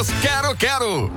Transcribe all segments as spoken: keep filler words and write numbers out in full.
Quero, quero!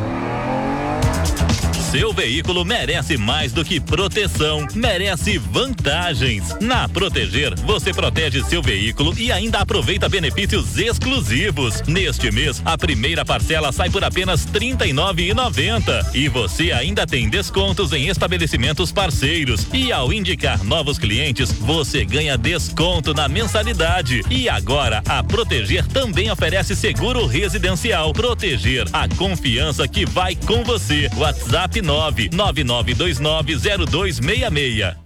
Seu veículo merece mais do que proteção, merece vantagens. Na Proteger, você protege seu veículo e ainda aproveita benefícios exclusivos. Neste mês, a primeira parcela sai por apenas trinta e nove reais e noventa centavos e você ainda tem descontos em estabelecimentos parceiros. E ao indicar novos clientes, você ganha desconto na mensalidade. E agora, a Proteger também oferece seguro residencial. Proteger, a confiança que vai com você. WhatsApp nove nove nove dois nove zero dois seis seis.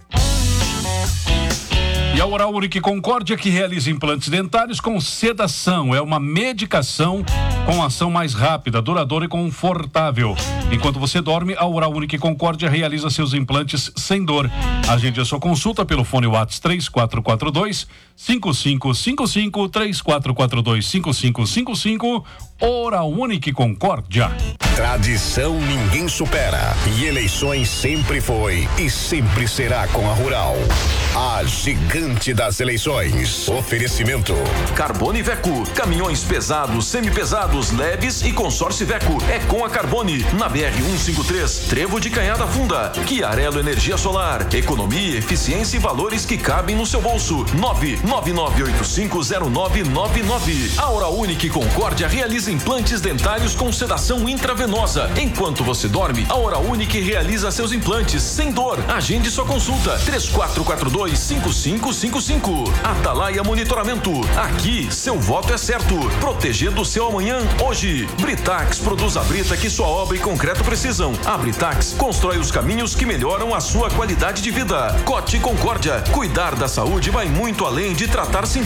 E a Oral Unique Concórdia, que realiza implantes dentários com sedação, é uma medicação com ação mais rápida, duradoura e confortável. Enquanto você dorme, a Oral Unique Concórdia realiza seus implantes sem dor. Agende a sua consulta pelo fone WhatsApp três quatro quatro dois, cinco cinco cinco cinco, três quatro quatro dois, cinco cinco cinco cinco. Oral Unique Concórdia. Tradição ninguém supera e eleições sempre foi e sempre será com a Rural. A gigante das eleições. Oferecimento. Carbone Veco, caminhões pesados, semipesados, leves e consórcio Veco. É com a Carbone, na B R cento e cinquenta e três, Trevo de Canhada Funda. Chiarello Energia Solar, economia, eficiência e valores que cabem no seu bolso. nove nove nove oito cinco zero nove nove nove. A Oral Unique Concórdia realiza implantes dentários com sedação intravenosa. Enquanto você dorme, a Oral Unique realiza seus implantes sem dor. Agende sua consulta três quatro quatro dois, cinco cinco cinco cinco. Atalaia Monitoramento. Aqui, seu voto é certo. Protegendo o seu amanhã, hoje. Britax produz a brita que sua obra e concreto precisam. A Britax constrói os caminhos que melhoram a sua qualidade de vida. Cote Concórdia. Cuidar da saúde vai muito além de tratar sintomas.